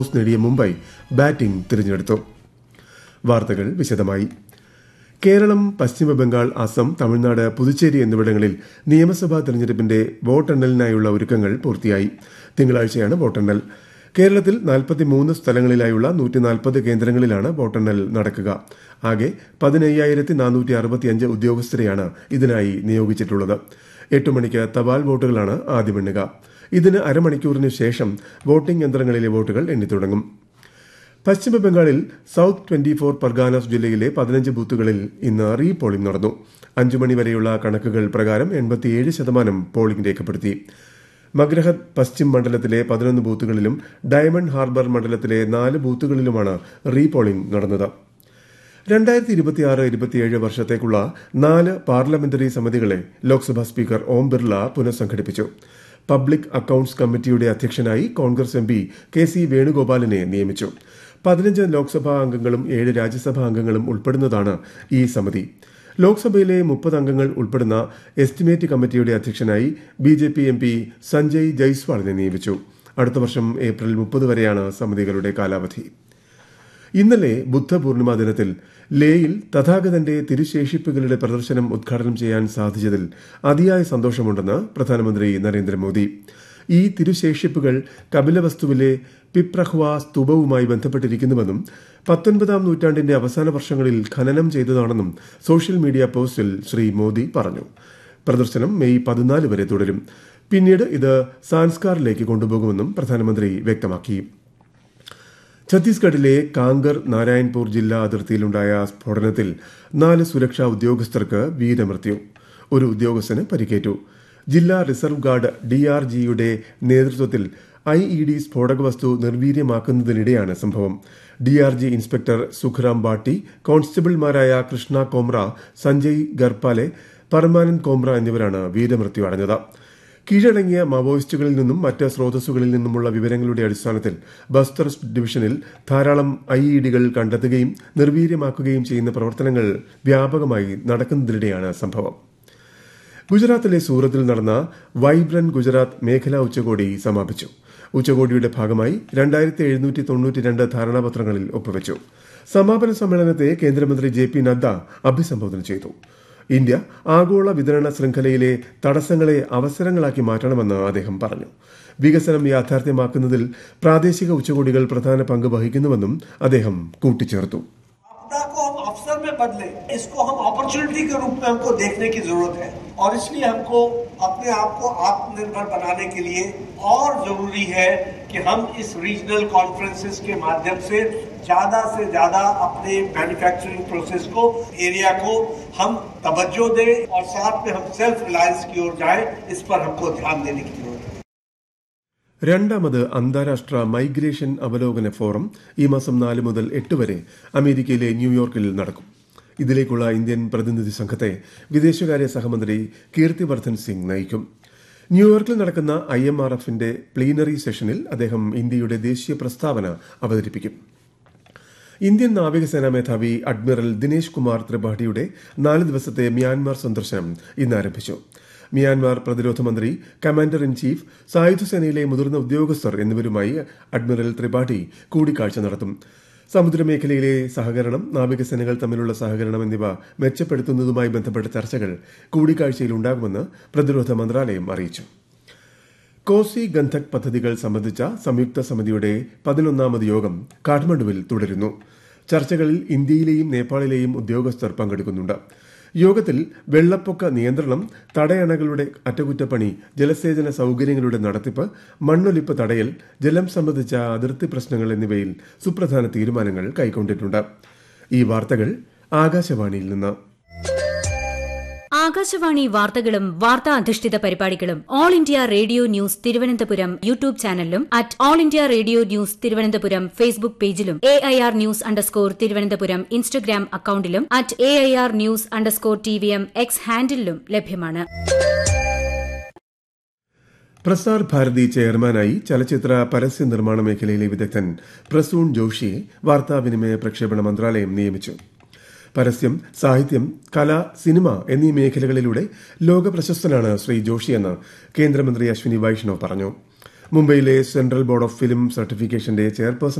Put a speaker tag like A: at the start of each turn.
A: നേടിയ മുംബൈ ബാറ്റിംഗ് തിരഞ്ഞെടുത്തു. വാർത്തകൾ വിശദമായി. കേരളം, പശ്ചിമബംഗാൾ, അസം, തമിഴ്നാട്, പുതുച്ചേരി എന്നിവിടങ്ങളിൽ നിയമസഭാ തെരഞ്ഞെടുപ്പിന്റെ വോട്ടെണ്ണലിനായുള്ള ഒരുക്കങ്ങൾ പൂർത്തിയായി. തിങ്കളാഴ്ചയാണ് വോട്ടെണ്ണൽ. കേരളത്തിൽ 43 സ്ഥലങ്ങളിലായുള്ള 140 കേന്ദ്രങ്ങളിലാണ് വോട്ടെണ്ണൽ നടക്കുക. ആകെ 15,465 ഉദ്യോഗസ്ഥരെയാണ് ഇതിനായി നിയോഗിച്ചിട്ടുള്ളത്. 8 മണിക്ക് തപാൽ വോട്ടുകളാണ് ആദ്യം എണ്ണുക. ഇതിന് അരമണിക്കൂറിന് ശേഷം വോട്ടിംഗ് യന്ത്രങ്ങളിലെ വോട്ടുകൾ എണ്ണിത്തുടങ്ങും. പശ്ചിമബംഗാളിൽ സൌത്ത് 24 പർഗാനാസ് ജില്ലയിലെ 15 ബൂത്തുകളിൽ ഇന്ന് റീ പോളിംഗ് നടന്നു. 5 മണിവരെയുള്ള കണക്കുകൾ പ്രകാരം 87% പോളിംഗ് രേഖപ്പെടുത്തി. മഗ്രഹത് പശ്ചിം മണ്ഡലത്തിലെ 11 ബൂത്തുകളിലും ഡയമണ്ട് ഹാർബർ മണ്ഡലത്തിലെ 4 ബൂത്തുകളിലുമാണ് റീ പോളിംഗ് നടന്നത്. 2026-27 വർഷത്തേക്കുള്ള 4 parliamentary സമിതികളെ Lok Sabha speaker Om Birla പുനഃസംഘടിപ്പിച്ചു. Public accounts കമ്മിറ്റിയുടെ അധ്യക്ഷനായി കോൺഗ്രസ് എംപി KC വേണുഗോപാലിനെ നിയമിച്ചു. 15 ലോക്സഭാ അംഗങ്ങളും 7 രാജ്യസഭാ അംഗങ്ങളും ഉൾപ്പെടുന്നതാണ് ഈ സമിതി. ലോക്സഭയിലെ 30 അംഗങ്ങൾ ഉൾപ്പെടുന്ന എസ്റ്റിമേറ്റ് കമ്മിറ്റിയുടെ അധ്യക്ഷനായി BJP MP സഞ്ജയ് ജയ്സ്വാളിനെ നിയമിച്ചു. അടുത്ത വർഷം ഏപ്രിൽ 30 വരെയാണ് സമിതികളുടെ കാലാവധി. ഇന്നലെ ബുദ്ധപൂർണിമ ദിനത്തിൽ ലേയിൽ തഥാഗതന്റെ തിരുശേഷിപ്പുകളുടെ പ്രദർശനം ഉദ്ഘാടനം ചെയ്യാൻ സാധിച്ചതിൽ അതിയായ സന്തോഷമുണ്ടെന്ന് പ്രധാനമന്ത്രി നരേന്ദ്രമോദി. ഈ തിരുശേഷിപ്പുകൾ കപിലവസ്തുവിലെ പിപ്രഹ്വ സ്തൂപവുമായി ബന്ധപ്പെട്ടിരിക്കുന്നുവെന്നും 19ാം നൂറ്റാണ്ടിന്റെ അവസാന വർഷങ്ങളിൽ ഖനനം ചെയ്തതാണെന്നും സോഷ്യൽ മീഡിയ പോസ്റ്റിൽ ശ്രീ മോദി പറഞ്ഞു. പ്രദർശനം മെയ് 14 വരെ തുടരും. പിന്നീട് ഇത് സാൻസ്കാറിലേക്ക് കൊണ്ടുപോകുമെന്നും പ്രധാനമന്ത്രി വ്യക്തമാക്കി. ഛത്തീസ്ഗഡിലെ കാങ്കർ നാരായൺപൂർ ജില്ലാ അതിർത്തിയിലുണ്ടായ സ്ഫോടനത്തിൽ 4 സുരക്ഷാ ഉദ്യോഗസ്ഥർക്ക് വീരമൃത്യു. ഒരു ഉദ്യോഗസ്ഥന് പരിക്കേറ്റു. ജില്ലാ റിസർവ് ഗാർഡ് DRGയുടെ നേതൃത്വത്തിൽ IED സ്ഫോടക വസ്തു നിർവീര്യമാക്കുന്നതിനിടെയാണ് സംഭവം. DRG ഇൻസ്പെക്ടർ സുഖറാം ബാട്ടി, കോൺസ്റ്റബിൾമാരായ കൃഷ്ണ കോമ്ര, സഞ്ജയ് ഗർപ്പാലെ, പർമാനൻ കോമ്ര എന്നിവരാണ് വീരമൃത്യു അടഞ്ഞത്. കീഴടങ്ങിയ മാവോയിസ്റ്റുകളിൽ നിന്നും മറ്റ് സ്രോതസ്സുകളിൽ നിന്നുമുള്ള വിവരങ്ങളുടെ അടിസ്ഥാനത്തിൽ ബസ്തർ ഡിവിഷനിൽ ധാരാളം IEDകൾ കണ്ടെത്തുകയും നിർവീര്യമാക്കുകയും ചെയ്യുന്ന പ്രവർത്തനങ്ങൾ വ്യാപകമായി നടക്കുന്നതിനിടെയാണ് സംഭവം. ഗുജറാത്തിലെ സൂറത്തിൽ നടന്ന വൈബ്രന്റ് ഗുജറാത്ത് മേഖലാ ഉച്ചകോടി സമാപിച്ചു. ഉച്ചകോടിയുടെ ഭാഗമായി 2792 ധാരണാപത്രങ്ങളിൽ ഒപ്പുവച്ചു. സമാപന സമ്മേളനത്തെ കേന്ദ്രമന്ത്രി JP നദ്ദ അഭിസംബോധന ചെയ്തു. ഇന്ത്യ ആഗോള വിതരണ ശൃംഖലയിലെ തടസ്സങ്ങളെ അവസരങ്ങളാക്കി മാറ്റണമെന്ന് അദ്ദേഹം പറഞ്ഞു. വികസനം യാഥാർത്ഥ്യമാക്കുന്നതിൽ പ്രാദേശിക ഉച്ചകോടികൾ പ്രധാന പങ്ക് വഹിക്കുന്നുവെന്നും അദ്ദേഹം കൂട്ടിച്ചേർത്തു.
B: को हम अवसर में बदले, इसको हम अपॉर्चुनिटी के रूप में हमको देखने की जरूरत है और इसलिए हमको अपने आप को आत्मनिर्भर बनाने के लिए और जरूरी है कि हम इस रीजनल कॉन्फ्रेंसेस के माध्यम से ज्यादा अपने मैन्युफैक्चरिंग प्रोसेस को, एरिया को हम तवज्जो दें और साथ में हम सेल्फ रिलायंस की ओर जाएं. इस पर हमको ध्यान देने की जरूरत है.
A: രണ്ടാമത് അന്താരാഷ്ട്ര മൈഗ്രേഷൻ അവലോകന ഫോറം ഈ മാസം 4 മുതൽ 8 വരെ അമേരിക്കയിലെ ന്യൂയോർക്കിൽ നടക്കും. ഇതിലേക്കുള്ള ഇന്ത്യൻ പ്രതിനിധി സംഘത്തെ വിദേശകാര്യ സഹമന്ത്രി കീർത്തിവർദ്ധൻ സിംഗ് നയിക്കും. ന്യൂയോർക്കിൽ നടക്കുന്ന IMRFന്റെ പ്ലീനറി സെഷനിൽ അദ്ദേഹം ഇന്ത്യയുടെ ദേശീയ പ്രസ്താവന അവതരിപ്പിക്കും. ഇന്ത്യൻ നാവികസേനാ മേധാവി അഡ്മിറൽ ദിനേശ് കുമാർ ത്രിപാഠിയുടെ 4 ദിവസത്തെ മ്യാൻമാർ സന്ദർശനം ഇന്ന് ആരംഭിച്ചു. മ്യാൻമാർ പ്രതിരോധ മന്ത്രി, കമാൻഡർ ഇൻ ചീഫ്, സായുധസേനയിലെ മുതിർന്ന ഉദ്യോഗസ്ഥർ എന്നിവരുമായി അഡ്മിറൽ ത്രിപാഠി കൂടിക്കാഴ്ച നടത്തും. സമുദ്രമേഖലയിലെ സഹകരണം, നാവികസേനകൾ തമ്മിലുള്ള സഹകരണം എന്നിവ മെച്ചപ്പെടുത്തുന്നതുമായി ബന്ധപ്പെട്ട ചർച്ചകൾ കൂടിക്കാഴ്ചയിൽ ഉണ്ടാകുമെന്ന് പ്രതിരോധ മന്ത്രാലയം അറിയിച്ചു. കോസി ഗന്ധക് പദ്ധതികൾ സംബന്ധിച്ച സംയുക്ത സമിതിയുടെ 11ാമത് യോഗം കാഠ്മണ്ഡുവിൽ തുടരുന്നു. ചർച്ചകളിൽ ഇന്ത്യയിലെയും നേപ്പാളിലെയും ഉദ്യോഗസ്ഥർ പങ്കെടുക്കുന്നുണ്ട്. യോഗത്തിൽ വെള്ളപ്പൊക്ക നിയന്ത്രണം, തടയണകളുടെ അറ്റകുറ്റപ്പണി, ജലസേചന സൌകര്യങ്ങളുടെ നടത്തിപ്പ്, മണ്ണൊലിപ്പ് തടയൽ, ജലം സംബന്ധിച്ച അതിർത്തി പ്രശ്നങ്ങൾ എന്നിവയിൽ സുപ്രധാന തീരുമാനങ്ങൾ കൈക്കൊണ്ടിട്ടുണ്ട്. ഈ വാർത്തകൾ ആകാശവാണിയിൽ നിന്ന്.
C: ആകാശവാണി വാർത്തകളും വാർത്താ അധിഷ്ഠിത പരിപാടികളും all India radio news Thiruvananthapuram YouTube ചാനലിലും at all India radio news Thiruvananthapuram Facebook പേജിലും AIR ന്യൂസ് _ ഇൻസ്റ്റഗ്രാം അക്കൌണ്ടിലും at AIR news _ TVM X ഹാൻഡിലും ലഭ്യമാണ്.
A: പ്രസാർ ഭാരതി ചെയർമാനായി ചലച്ചിത്ര പരസ്യ നിർമ്മാണ മേഖലയിലെ വിദഗ്ധൻ പ്രസൂൺ ജോഷിയെ വാർത്താവിനിമയ പ്രക്ഷേപണ മന്ത്രാലയം നിയമിച്ചു. പരസ്യം, സാഹിത്യം, കല, സിനിമ എന്നീ മേഖലകളിലൂടെ ലോക പ്രശസ്തനാണ് ശ്രീ ജോഷിയെന്ന് കേന്ദ്രമന്ത്രി അശ്വിനി വൈഷ്ണവ് പറഞ്ഞു. മുംബൈയിലെ central board of film സർട്ടിഫിക്കേഷന്റെ chairperson